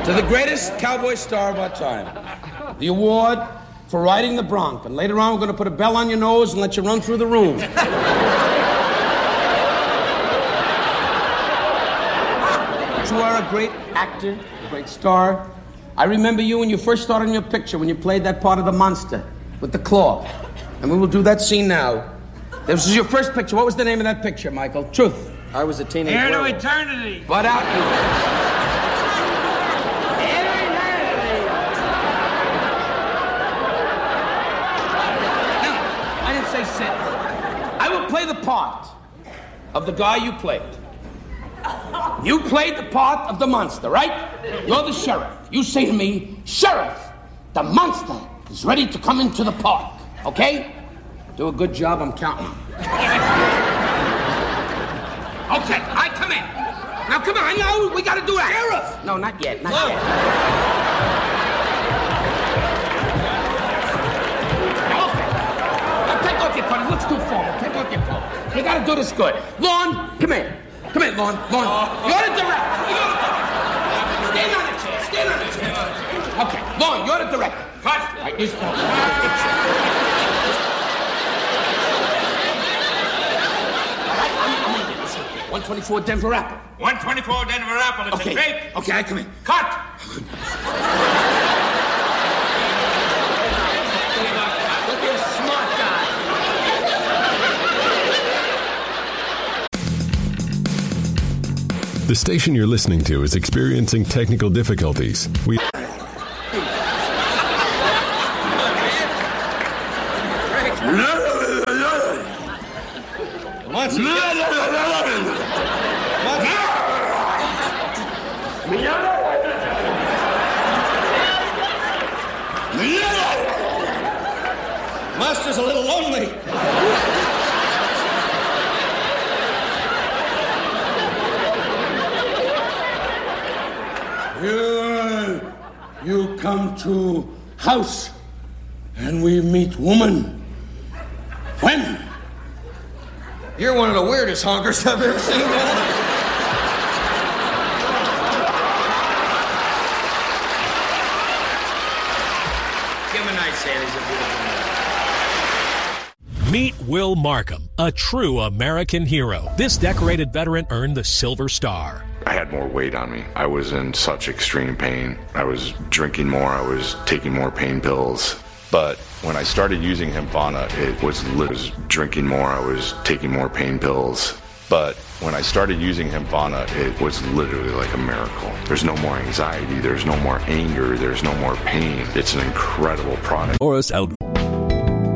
To the greatest cowboy star of our time. The award for riding the bronc. And later on, we're going to put a bell on your nose and let you run through the room. You are a great actor, a great star. I remember you when you first started in your picture, when you played that part of the monster with the claw. And we will do that scene now. This was your first picture. What was the name of that picture, Michael? Truth. I was a teenager. Here to eternity. Butt out. No, I didn't say sit. I will play the part of the guy you played. You played the part of the monster, right? You're the sheriff. You say to me, Sheriff, the monster is ready to come into the park. Okay? Do a good job, I'm counting. Okay, I come in. Now come on, no, we gotta do that. Sheriff! No, not yet, not yet. Okay. Now take off your coat, it looks too formal. Take off your coat. You gotta do this good. Lon, come here. Come here, Lon. Lon, you're the director. Stand on the chair, stand on the chair. Okay, Lon, you're the director. Cut. Right, you stop. 124 Denver Apple. 124 Denver Apple. It's Okay. a fake. Okay, I come in. Cut. Look at a smart guy. The station you're listening to is experiencing technical difficulties. Master's a little lonely. Here you come to house and we meet woman. When? You're one of the weirdest honkers I've ever seen, man. Give him a nice hand. He's a beautiful man. Meet Will Markham, a true American hero. This decorated veteran earned the Silver Star. I had more weight on me. I was in such extreme pain. I was drinking more. I was taking more pain pills. But when I started using Hempvana, it was drinking more. I was taking more pain pills. But when I started using Hempvana, it was literally like a miracle. There's no more anxiety. There's no more anger. There's no more pain. It's an incredible product. Oris